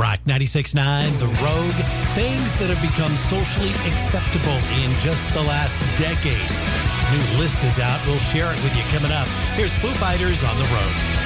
Rock 96.9, The Rogue, things that have become socially acceptable in just the last decade. New list is out. We'll share it with you coming up. Here's Foo Fighters on The Rogue.